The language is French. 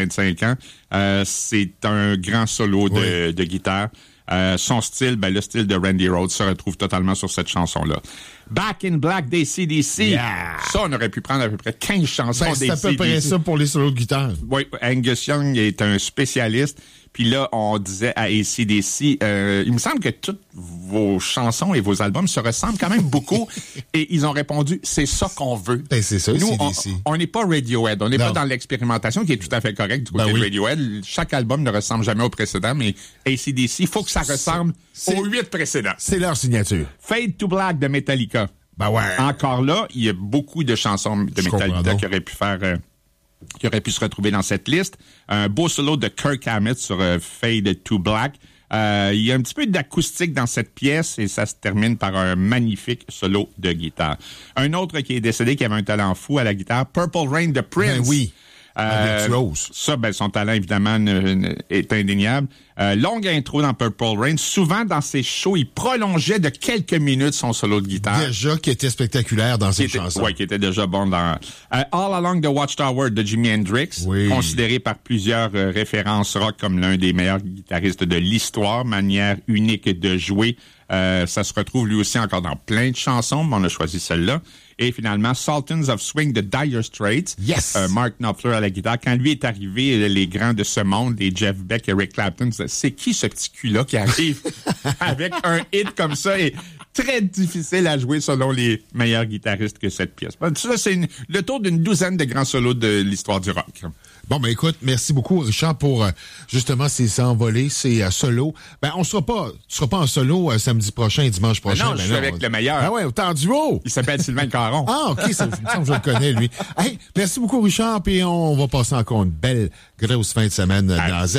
25 ans. C'est un grand solo de guitare. Son style, le style de Randy Rhoads se retrouve totalement sur cette chanson-là. Back in Black des AC/DC. Yeah. Ça, on aurait pu prendre à peu près 15 chansons des AC/DC. C'est à peu près ça pour les solos de guitare. Oui, Angus Young est un spécialiste. Puis là, on disait à AC/DC, il me semble que toutes vos chansons et vos albums se ressemblent quand même beaucoup. Et ils ont répondu, c'est ça qu'on veut. Ben, c'est ça, nous, AC/DC. On n'est pas Radiohead. On n'est pas dans l'expérimentation qui est tout à fait correcte du côté de Radiohead. Chaque album ne ressemble jamais au précédent, mais AC/DC, il faut que ça ressemble aux 8 précédents. C'est leur signature. Fade to Black de Metallica. Ben ouais. Encore là, il y a beaucoup de chansons de Metallica qui auraient pu faire... qui aurait pu se retrouver dans cette liste. Un beau solo de Kirk Hammett sur Fade to Black. Il y a un petit peu d'acoustique dans cette pièce et ça se termine par un magnifique solo de guitare. Un autre qui est décédé, qui avait un talent fou à la guitare, Purple Rain de Prince. Ben oui. Ça, son talent, évidemment, est indéniable. Longue intro dans Purple Rain. Souvent, dans ses shows, il prolongeait de quelques minutes son solo de guitare. Déjà, qui était spectaculaire dans ses chansons. Oui, qui était déjà bon dans... All Along the Watchtower de Jimi Hendrix, considéré par plusieurs références rock comme l'un des meilleurs guitaristes de l'histoire, manière unique de jouer. Ça se retrouve lui aussi encore dans plein de chansons, mais on a choisi celle-là. Et finalement, Sultans of Swing de Dire Straits. Yes! Mark Knopfler à la guitare. Quand lui est arrivé, les grands de ce monde, les Jeff Beck et Eric Clapton, c'est qui ce petit cul-là qui arrive avec un hit comme ça et très difficile à jouer selon les meilleurs guitaristes que cette pièce. Ça, c'est le tour d'une douzaine de grands solos de l'histoire du rock. Bon, ben écoute, merci beaucoup, Richard, pour justement ces envolées, ces solos. Ben, tu seras pas en solo samedi prochain et dimanche prochain. Non, je suis avec le meilleur. Ah ouais, autant duo. Il s'appelle Sylvain Caron. Ah, OK, ça me semble que je le connais, lui. Hey, merci beaucoup, Richard, puis on va passer encore une belle grosse fin de semaine dans